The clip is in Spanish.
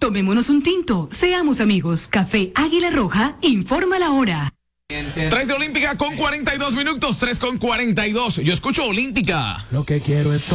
Tomémonos un tinto, seamos amigos. Café Águila Roja, informa la hora. 3 de Olímpica con 42 minutos, 3 con 42. Yo escucho Olímpica. Lo que quiero es